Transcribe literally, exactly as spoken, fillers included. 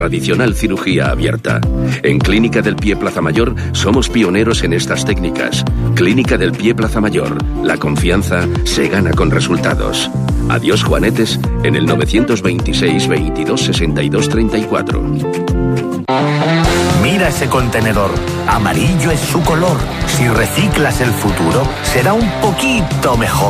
tradicional cirugía abierta. En Clínica del Pie Plaza Mayor somos pioneros en estas técnicas. Clínica del Pie Plaza Mayor. La confianza se gana con resultados. Adiós Juanetes en el novecientos veintiséis veintidós sesenta y dos treinta y cuatro. Mira ese contenedor. Amarillo es su color. Si reciclas el futuro, será un poquito mejor.